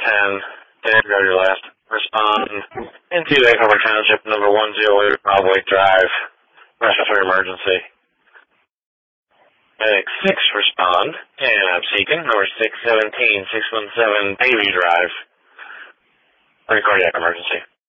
Dave, grab your last. Respond into Vancouver Township, number 108 Broadway Drive. Respiratory emergency. Medic 6, respond. And I'm seeking number 617, 617 Bayview Drive. Cardiac emergency.